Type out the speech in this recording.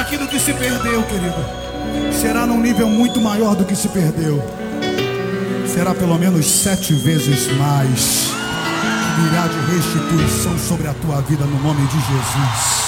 aquilo que se perdeu, querido, será num nível muito maior do que se perdeu. Será pelo menos 7 vezes mais. Virá de restituição sobre a tua vida no nome de Jesus.